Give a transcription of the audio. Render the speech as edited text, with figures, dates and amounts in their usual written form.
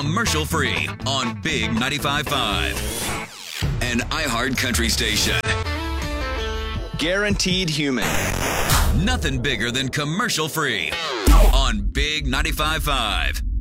commercial free on Big 95.5, an iHeart country station. Guaranteed human. Nothing bigger than commercial free on Big 95.5.